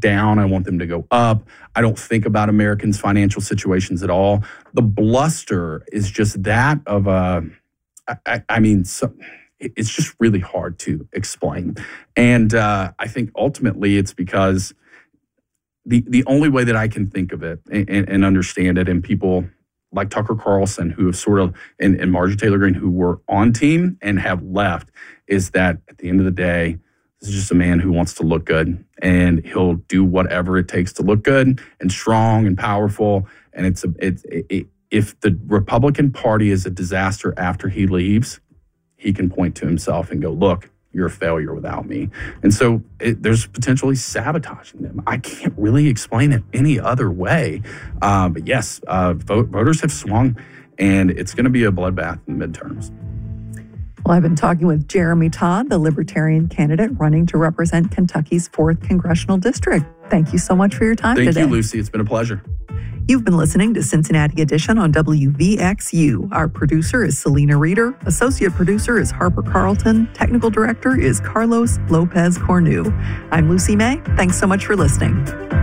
down. I want them to go up. I don't think about Americans' financial situations at all. The bluster is just that of it's just really hard to explain. And I think ultimately it's because the only way that I can think of it and understand it, and people like Tucker Carlson, who have sort of, and Marjorie Taylor Greene, who were on team and have left, is that at the end of the day, this is just a man who wants to look good, and he'll do whatever it takes to look good and strong and powerful. And if the Republican Party is a disaster after he leaves, he can point to himself and go, look, you're a failure without me. And so there's potentially sabotaging them. I can't really explain it any other way. But yes, voters have swung, and it's going to be a bloodbath in the midterms. Well, I've been talking with Jeremy Todd, the Libertarian candidate running to represent Kentucky's 4th Congressional District. Thank you so much for your time today. Thank you, Lucy. It's been a pleasure. You've been listening to Cincinnati Edition on WVXU. Our producer is Selena Reeder. Associate producer is Harper Carlton. Technical director is Carlos Lopez Cornu. I'm Lucy May. Thanks so much for listening.